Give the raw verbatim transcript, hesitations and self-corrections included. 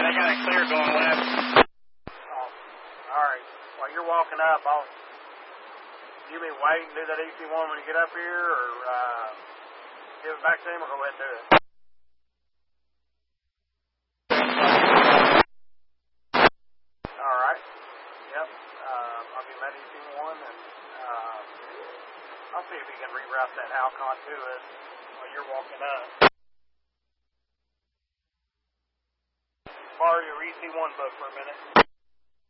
they got it clear going left. Oh, all right. While you're walking up, I'll you mean wait and do that E C one when you get up here, or uh, give it back to him, or go ahead and do it? All right. Yep. Uh, I'll give him that E C one, and uh, I'll see if he can reroute that Halcon to us while you're walking up. Borrow your E C one book for a minute.